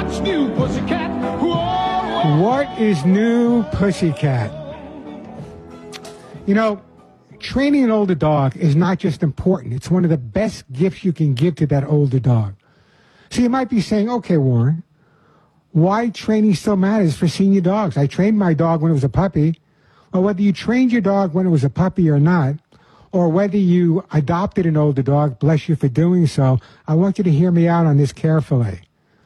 What's new, pussycat? Whoa. What is new, pussycat? You know, training an older dog is not just important. It's one of the best gifts you can give to that older dog. So you might be saying, okay, Warren, why training still matters for senior dogs? I trained my dog when it was a puppy. Well, whether you trained your dog when it was a puppy or not, or whether you adopted an older dog, bless you for doing so, I want you to hear me out on this carefully.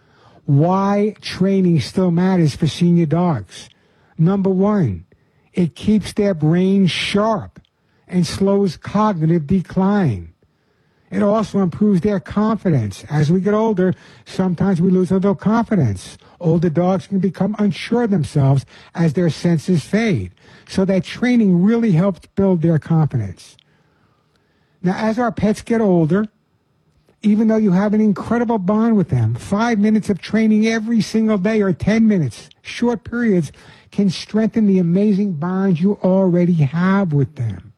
Why training still matters for senior dogs. Number one, it keeps their brain sharp and slows cognitive decline. It also improves their confidence. As we get older, sometimes we lose a little confidence. Older dogs can become unsure of themselves as their senses fade. So that training really helps build their confidence. Now, as our pets get older, even though you have an incredible bond with them, 5 minutes of training every single day or 10 minutes, short periods, can strengthen the amazing bonds you already have with them.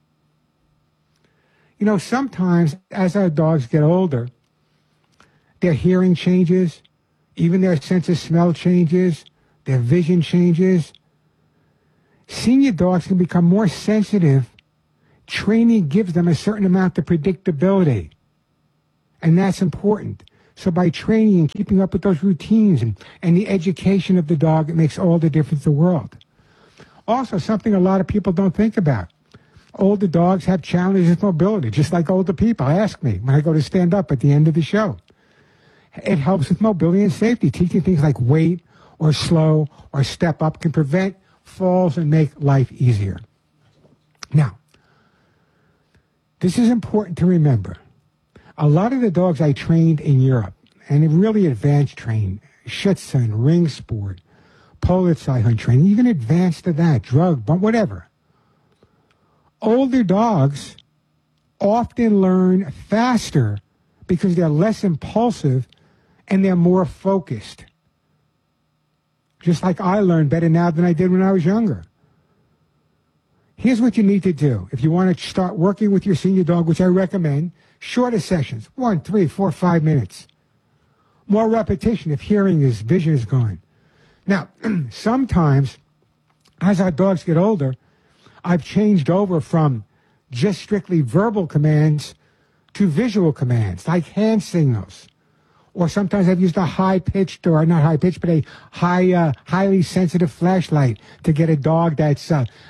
You know, sometimes as our dogs get older, their hearing changes, even their sense of smell changes, their vision changes. Senior dogs can become more sensitive. Training gives them a certain amount of predictability, and that's important. So by training and keeping up with those routines and the education of the dog, it makes all the difference in the world. Also, something a lot of people don't think about. Older dogs have challenges with mobility, just like older people. Ask me when I go to stand up at the end of the show. It helps with mobility and safety. Teaching things like wait or slow or step up can prevent falls and make life easier. Now, this is important to remember. A lot of the dogs I trained in Europe, and really advanced trained, Schutzhund, Ring Sport, Polizeihunt training, even advanced to that, drug, but whatever. Older dogs often learn faster because they're less impulsive and they're more focused. Just like I learn better now than I did when I was younger. Here's what you need to do. If you want to start working with your senior dog, which I recommend, shorter sessions, 1, 3, 4, 5 minutes. More repetition if vision is gone. Now, sometimes, as our dogs get older, I've changed over from just strictly verbal commands to visual commands, like hand signals. Or sometimes I've used a high-pitched, or not high-pitched, but a highly sensitive flashlight to get a dog that's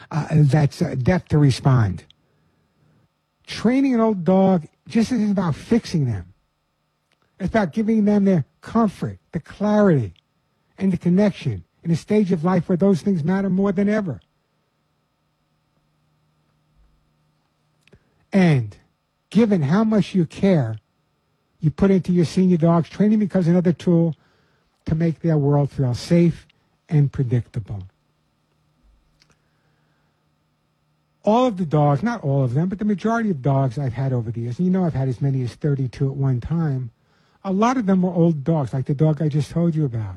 deaf to respond. Training an old dog just isn't about fixing them. It's about giving them the comfort, the clarity, and the connection in a stage of life where those things matter more than ever. And given how much you care, you put into your senior dogs, training becomes another tool to make their world feel safe and predictable. All of the dogs, not all of them, but the majority of dogs I've had over the years, and you know I've had as many as 32 at one time, a lot of them were old dogs, like the dog I just told you about.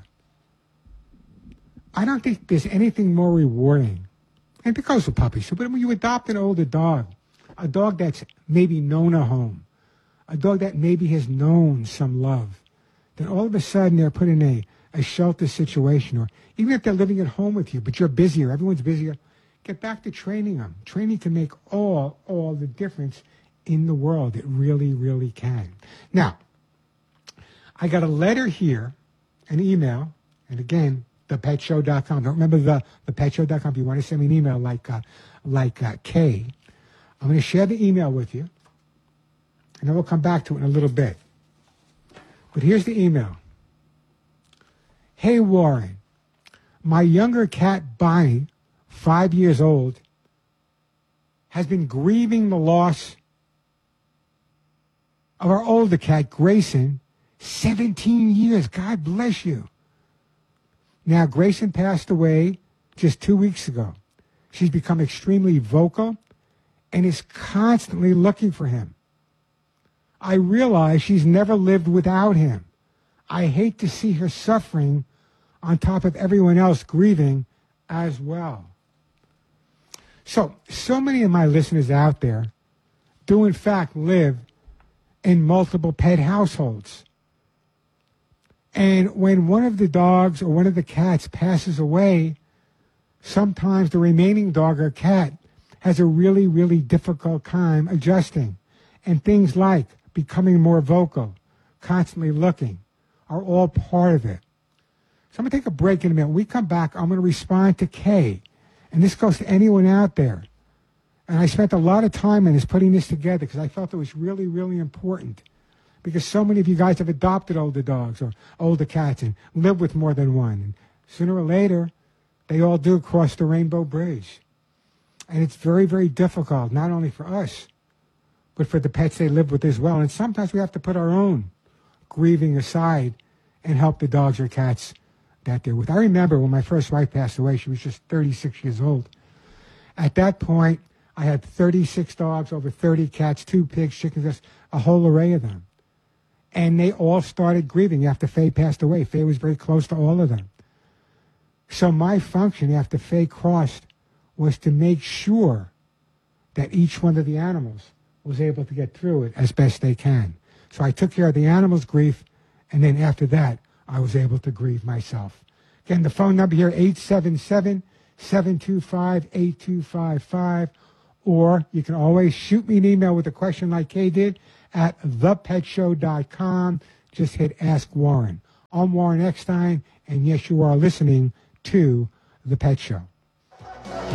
I don't think there's anything more rewarding, and it goes with puppies, but when you adopt an older dog, a dog that's maybe known a home, a dog that maybe has known some love, then all of a sudden they're put in a shelter situation, or even if they're living at home with you, but you're busier, everyone's busier, get back to training them. Training can make all the difference in the world. It really, really can. Now, I got a letter here, an email, and again, thepetshow.com. Don't remember thepetshow.com. If you want to send me an email like Kay, I'm going to share the email with you, and then we'll come back to it in a little bit. But here's the email. Hey, Warren, my younger cat, Bonnie, 5 years old, has been grieving the loss of our older cat, Grayson, 17 years. God bless you. Now, Grayson passed away just 2 weeks ago. She's become extremely vocal and is constantly looking for him. I realize she's never lived without him. I hate to see her suffering on top of everyone else grieving as well. So many of my listeners out there do in fact live in multiple pet households. And when one of the dogs or one of the cats passes away, sometimes the remaining dog or cat has a really, really difficult time adjusting. And things like becoming more vocal, constantly looking, are all part of it. So I'm going to take a break in a minute. When we come back, I'm going to respond to Kay. And this goes to anyone out there. And I spent a lot of time in this, putting this together, because I felt it was really, really important. Because so many of you guys have adopted older dogs or older cats and live with more than one. And sooner or later, they all do cross the rainbow bridge. And it's very, very difficult, not only for us, but for the pets they live with as well. And sometimes we have to put our own grieving aside and help the dogs or cats that they're with. I remember when my first wife passed away, she was just 36 years old. At that point, I had 36 dogs, over 30 cats, 2 pigs, chickens, just a whole array of them. And they all started grieving after Faye passed away. Faye was very close to all of them. So my function after Faye crossed was to make sure that each one of the animals was able to get through it as best they can. So I took care of the animals' grief, and then after that, I was able to grieve myself. Again, the phone number here, 877-725-8255, or you can always shoot me an email with a question like Kay did at thepetshow.com. Just hit Ask Warren. I'm Warren Eckstein, and yes, you are listening to The Pet Show.